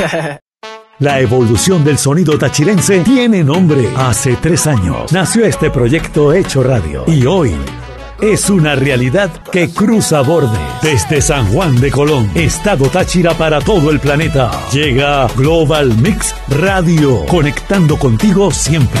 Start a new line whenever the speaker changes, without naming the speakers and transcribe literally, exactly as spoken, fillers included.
La evolución del sonido tachirense tiene nombre. Hace tres años nació este proyecto Hecho Radio y hoy es una realidad que cruza bordes. Desde San Juan de Colón, Estado Táchira para todo el planeta, llega Global Mix Radio, conectando contigo siempre.